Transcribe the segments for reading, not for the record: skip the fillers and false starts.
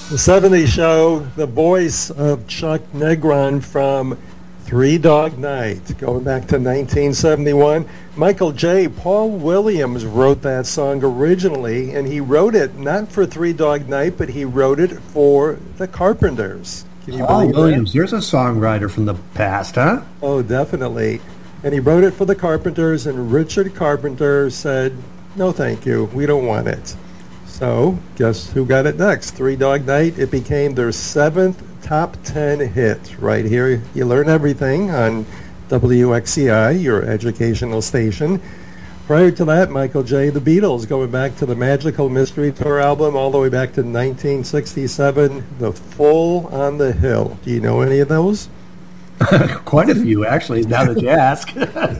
The 70s show, the voice of Chuck Negron from Three Dog Night, going back to 1971. Michael J. Paul Williams wrote that song originally, and he wrote it not for Three Dog Night, but he wrote it for the Carpenters. Can you Paul believe Williams, that? there's a songwriter from the past, huh? Oh, definitely. And he wrote it for the Carpenters, and Richard Carpenter said, no, thank you, we don't want it. So, guess who got it next? Three Dog Night. It became their seventh top 10 hit. Right here, you learn everything on WXCI, your educational station. Prior to that, Michael J. The Beatles, going back to the Magical Mystery Tour album all the way back to 1967, The Full on the Hill. Do you know any of those? Quite a few, actually, now that you ask.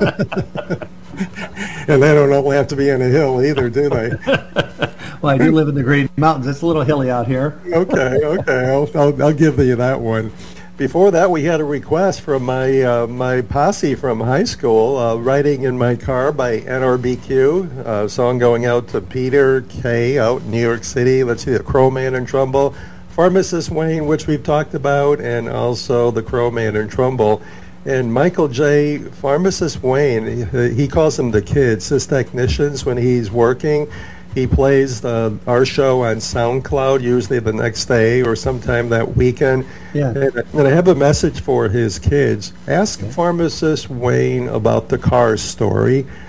And they don't all have to be on a hill either, do they? Well, I do live in the Green Mountains. It's a little hilly out here. Okay. I'll give you that one. Before that, we had a request from my posse from high school, Riding in My Car by NRBQ, a song going out to Peter K. out in New York City. Let's see, the Crowman and Trumbull. Pharmacist Wayne, which we've talked about, and also the Crowman and Trumbull. And Michael J. Pharmacist Wayne, he calls them the kids, his technicians when he's working. He plays our show on SoundCloud, usually the next day or sometime that weekend. Yeah. And I have a message for his kids. Ask Pharmacist Wayne about the car story.